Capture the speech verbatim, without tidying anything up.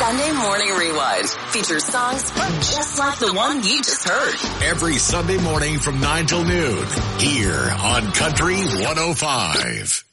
Sunday Morning Rewind features songs just like the one you just heard. Every Sunday morning from nine till noon here on Country one oh five.